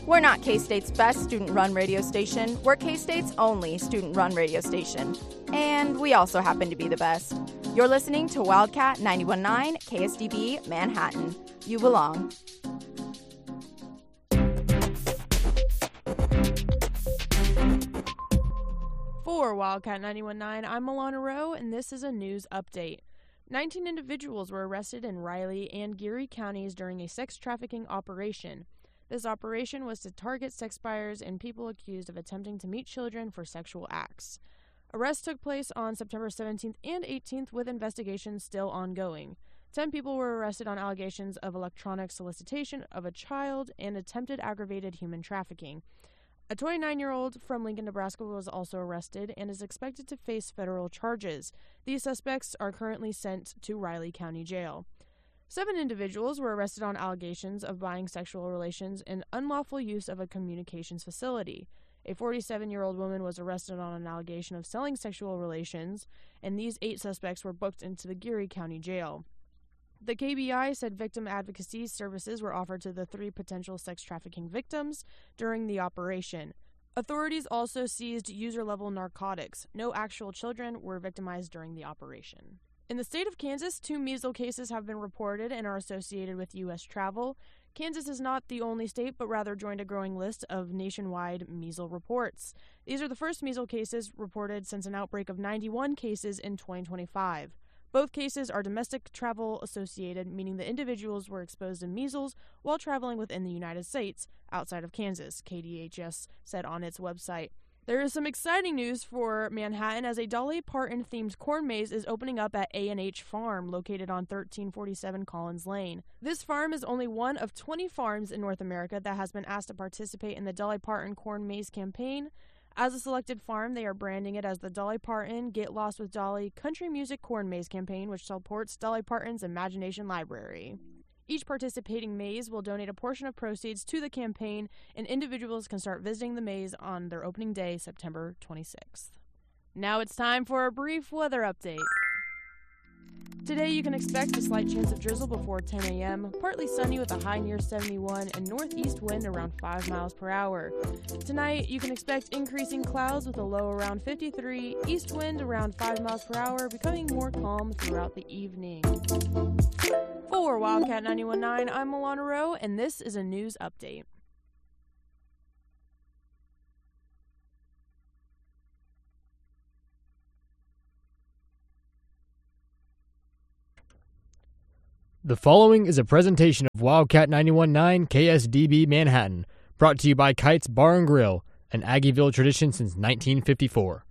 We're not K-State's best student-run radio station. We're K-State's only student-run radio station. And we also happen to be the best. You're listening to Wildcat 91.9 KSDB Manhattan. You belong. For Wildcat 91.9, I'm Milana Rowe, and this is a news update. 19 individuals were arrested in Riley and Geary counties during a sex trafficking operation. This operation was to target sex buyers and people accused of attempting to meet children for sexual acts. Arrests took place on September 17th and 18th, with investigations still ongoing. 10 people were arrested on allegations of electronic solicitation of a child and attempted aggravated human trafficking. A 29-year-old from Lincoln, Nebraska was also arrested and is expected to face federal charges. These suspects are currently sent to Riley County Jail. 7 individuals were arrested on allegations of buying sexual relations and unlawful use of a communications facility. A 47-year-old woman was arrested on an allegation of selling sexual relations, and these 8 suspects were booked into the Geary County Jail. The KBI said victim advocacy services were offered to the 3 potential sex trafficking victims during the operation. Authorities also seized user-level narcotics. No actual children were victimized during the operation. In the state of Kansas, 2 measles cases have been reported and are associated with U.S. travel. Kansas is not the only state, but rather joined a growing list of nationwide measles reports. These are the first measles cases reported since an outbreak of 91 cases in 2025. Both cases are domestic travel associated, meaning the individuals were exposed to measles while traveling within the United States, outside of Kansas, KDHS said on its website. There is some exciting news for Manhattan as a Dolly Parton-themed corn maze is opening up at A&H Farm, located on 1347 Collins Lane. This farm is only one of 20 farms in North America that has been asked to participate in the Dolly Parton Corn Maze campaign. As a selected farm, they are branding it as the Dolly Parton Get Lost with Dolly Country Music Corn Maze campaign, which supports Dolly Parton's Imagination Library. Each participating maze will donate a portion of proceeds to the campaign, and individuals can start visiting the maze on their opening day, September 26th. Now it's time for a brief weather update. Today you can expect a slight chance of drizzle before 10 a.m., partly sunny with a high near 71 and northeast wind around 5 miles per hour. Tonight you can expect increasing clouds with a low around 53, east wind around 5 miles per hour, becoming more calm throughout the evening. For Wildcat 91.9, I'm Milana Rowe, and this is a news update. The following is a presentation of Wildcat 91.9 KSDB Manhattan, brought to you by Kites Bar and Grill, an Aggieville tradition since 1954.